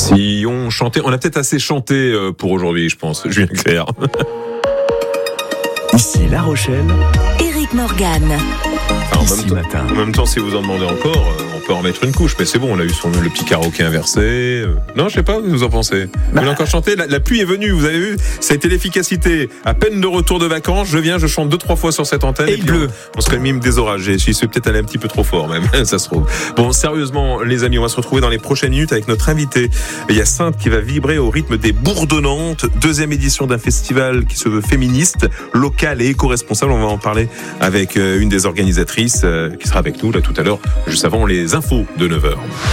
Si on chantait, on a peut-être assez chanté pour aujourd'hui, je pense, Julien Clerc. Ici La Rochelle, Éric Morgan. En même temps, si vous en demandez encore, on peut en remettre une couche, mais c'est bon, on a eu le petit karaoké inversé. Non, je sais pas, vous en pensez. Vous voulez encore chanter? La pluie est venue, vous avez vu, ça a été l'efficacité. À peine de retour de vacances, je chante 2-3 fois sur cette antenne. Et bleu. On se calme des orages. Je suis peut-être allé un petit peu trop fort, même, ça se trouve. Bon, sérieusement, les amis, on va se retrouver dans les prochaines minutes avec notre invité. Il y a Sainte qui va vibrer au rythme des Bourdonnantes, 2e édition d'un festival qui se veut féministe, local et éco-responsable. On va en parler avec une des organisatrices qui sera avec nous là tout à l'heure, juste avant les infos de 9h.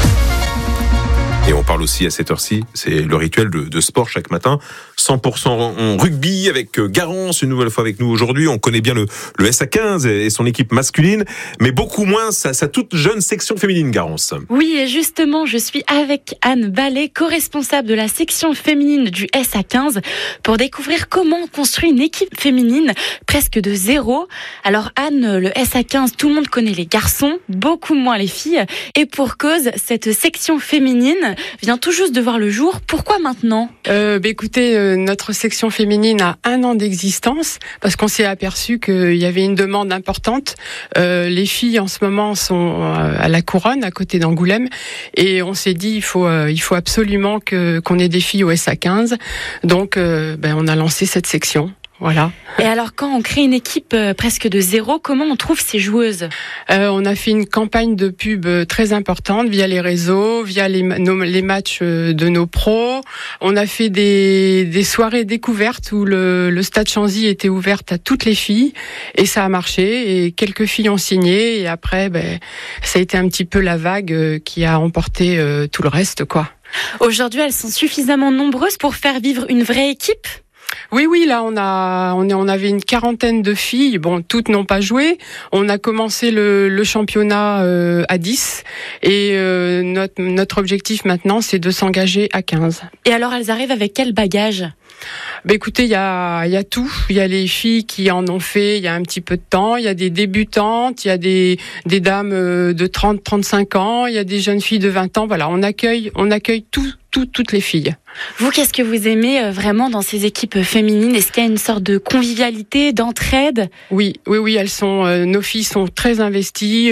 Et on parle aussi à cette heure-ci, c'est le rituel de sport chaque matin, 100% en rugby avec Garance, une nouvelle fois avec nous aujourd'hui. On connaît bien le SA15 et son équipe masculine, mais beaucoup moins sa toute jeune section féminine, Garance. Oui, et justement, je suis avec Anne Ballet, co-responsable de la section féminine du SA15, pour découvrir comment on construit une équipe féminine presque de zéro. Alors Anne, le SA15, tout le monde connaît les garçons, beaucoup moins les filles, et pour cause, cette section féminine vient tout juste de voir le jour. Pourquoi maintenant ? Écoutez, notre section féminine a 1 an d'existence parce qu'on s'est aperçu qu'il y avait une demande importante. Les filles en ce moment sont à la Couronne, à côté d'Angoulême, et on s'est dit il faut absolument qu'on ait des filles au SA15. Donc, on a lancé cette section. Voilà. Et alors, quand on crée une équipe presque de zéro, comment on trouve ces joueuses ? On a fait une campagne de pub très importante via les réseaux, via les matchs de nos pros. On a fait des soirées découvertes où le Stade Chanzy était ouvert à toutes les filles et ça a marché. Et quelques filles ont signé et après, ça a été un petit peu la vague qui a emporté tout le reste, quoi. Aujourd'hui, elles sont suffisamment nombreuses pour faire vivre une vraie équipe ? Oui, là on avait une 40aine de filles. Bon, toutes n'ont pas joué. On a commencé le championnat à 10 et notre objectif maintenant c'est de s'engager à 15. Et alors elles arrivent avec quel bagage ? Écoutez, il y a tout. Il y a les filles qui en ont fait il y a un petit peu de temps. Il y a des débutantes, il y a des dames de 30-35 ans, il y a des jeunes filles de 20 ans. Voilà, on accueille toutes les filles. Vous, qu'est-ce que vous aimez vraiment dans ces équipes féminines ? Est-ce qu'il y a une sorte de convivialité, d'entraide ? Oui, nos filles sont très investies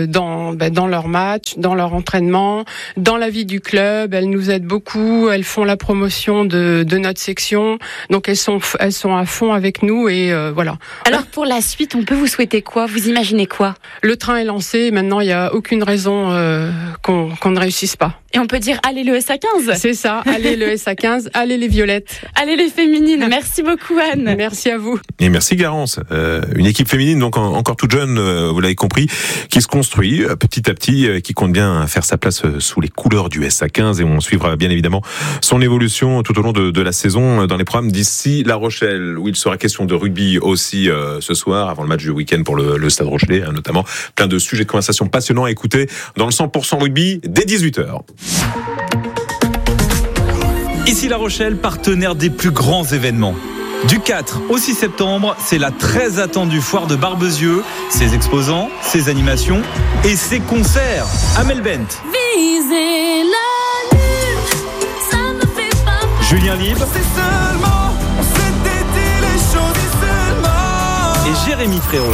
dans leurs matchs, dans leur entraînement, dans la vie du club. Elles nous aident beaucoup. Elles font la promotion de notre section. Donc elles sont à fond avec nous et voilà. Alors pour la suite, on peut vous souhaiter quoi ? Vous imaginez quoi ? Le train est lancé. Maintenant, il y a aucune raison qu'on ne réussisse pas. Et on peut dire allez le SA15. C'est ça, allez le SA15, allez les violettes. Allez les féminines. Merci beaucoup Anne. Merci à vous. Et merci Garance. Une équipe féminine donc encore toute jeune, vous l'avez compris, qui se construit petit à petit, qui compte bien faire sa place sous les couleurs du SA15 et on suivra bien évidemment son évolution tout au long de la saison dans les programmes d'ici La Rochelle où il sera question de rugby aussi ce soir avant le match du week-end pour le Stade Rochelais notamment. Plein de sujets de conversation passionnants à écouter dans le 100% rugby dès 18h. Ici La Rochelle, partenaire des plus grands événements. Du 4 au 6 septembre, c'est la très attendue foire de Barbezieux, ses exposants, ses animations et ses concerts. Amel Bent, Julien Libre et Jérémy Frérot.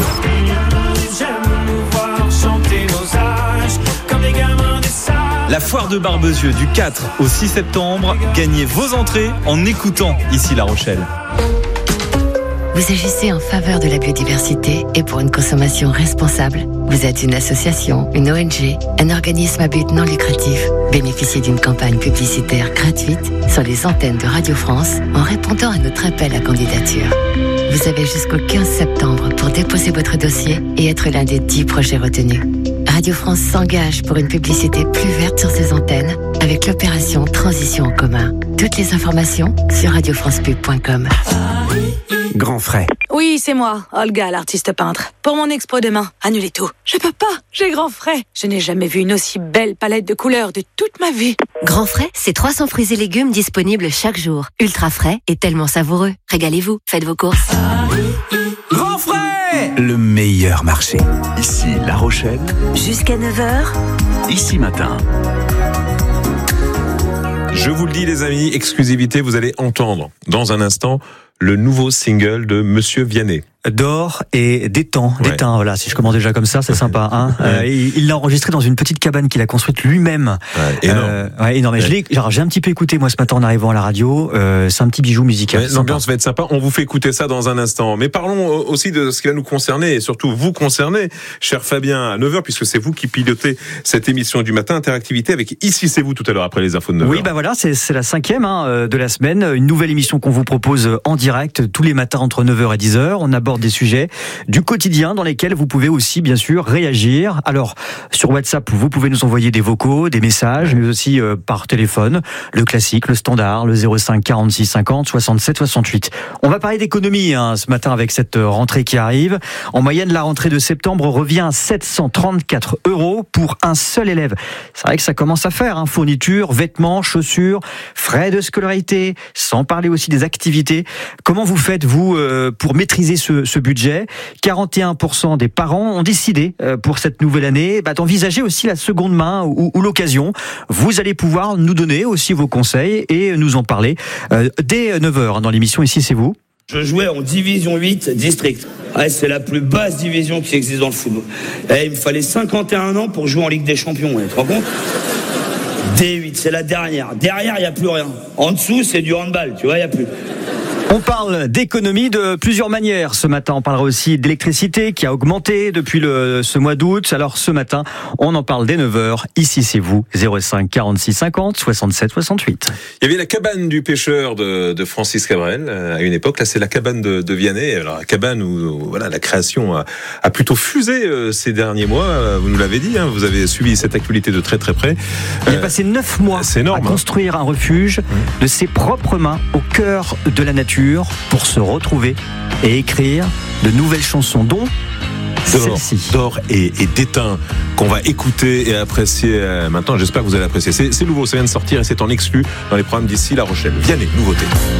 La foire de Barbezieux du 4 au 6 septembre. Gagnez vos entrées en écoutant Ici La Rochelle. Vous agissez en faveur de la biodiversité et pour une consommation responsable. Vous êtes une association, une ONG, un organisme à but non lucratif. Bénéficiez d'une campagne publicitaire gratuite sur les antennes de Radio France en répondant à notre appel à candidature. Vous avez jusqu'au 15 septembre pour déposer votre dossier et être l'un des 10 projets retenus. Radio France s'engage pour une publicité plus verte sur ses antennes avec l'opération Transition en commun. Toutes les informations sur radiofrancepub.com. Grand frais. Oui, c'est moi, Olga, l'artiste peintre. Pour mon expo demain, annulez tout. Je peux pas, j'ai grand frais. Je n'ai jamais vu une aussi belle palette de couleurs de toute ma vie. Grand frais, c'est 300 fruits et légumes disponibles chaque jour. Ultra frais et tellement savoureux. Régalez-vous, faites vos courses. Grand frais, le meilleur marché. Ici La Rochelle. Jusqu'à 9h. Ici Matin. Je vous le dis les amis, exclusivité, vous allez entendre dans un instant le nouveau single de Monsieur Vianney. D'or et d'étain, voilà, si je commence déjà comme ça, c'est sympa, hein. Il l'a enregistré dans une petite cabane qu'il a construite lui-même. Énorme. Énorme. Ouais. J'ai un petit peu écouté, moi, ce matin, en arrivant à la radio, c'est un petit bijou musical. L'ambiance va être sympa, on vous fait écouter ça dans un instant. Mais parlons aussi de ce qui va nous concerner, et surtout vous concerner, cher Fabien, à 9h, puisque c'est vous qui pilotez cette émission du matin, Interactivité, avec Ici c'est vous, tout à l'heure, après les infos de 9h. Oui, voilà, c'est la 5e de la semaine, une nouvelle émission qu'on vous propose en direct, tous les matins entre 9h et 10h. On aborde des sujets du quotidien dans lesquels vous pouvez aussi bien sûr réagir. Alors sur WhatsApp, vous pouvez nous envoyer des vocaux, des messages, mais aussi par téléphone, le classique, le standard, le 05 46 50 67 68. On va parler d'économie ce matin avec cette rentrée qui arrive. En moyenne, la rentrée de septembre revient à 734 € pour un seul élève. C'est vrai que ça commence à faire, fournitures, vêtements, chaussures, frais de scolarité, sans parler aussi des activités. Comment vous faites, vous, pour maîtriser ce budget ? 41% des parents ont décidé pour cette nouvelle année d'envisager aussi la seconde main ou l'occasion. Vous allez pouvoir nous donner aussi vos conseils et nous en parler dès 9h dans l'émission Ici c'est vous. Je jouais en division 8 district. C'est la plus basse division qui existe dans le football. Il me fallait 51 ans pour jouer en Ligue des Champions, tu te rends compte ? D8, c'est la dernière. Derrière, il n'y a plus rien. En dessous, c'est du handball, tu vois, il n'y a plus. On parle d'économie de plusieurs manières. Ce matin, on parlera aussi d'électricité qui a augmenté depuis ce mois d'août. Alors ce matin, on en parle dès 9h. Ici, c'est vous, 05 46 50 67 68. Il y avait la cabane du pêcheur de Francis Cabrel à une époque. Là, c'est la cabane de Vianney. Alors, la cabane où la création a plutôt fusé ces derniers mois. Vous nous l'avez dit, vous avez suivi cette actualité de très très près. Il a passé 9 mois à construire un refuge de ses propres mains au cœur de la nature pour se retrouver et écrire de nouvelles chansons, dont celle-ci. D'or et d'étain, qu'on va écouter et apprécier maintenant. J'espère que vous allez apprécier. C'est nouveau, ça vient de sortir et c'est en exclu dans les programmes d'Ici La Rochelle. Vianney, nouveauté.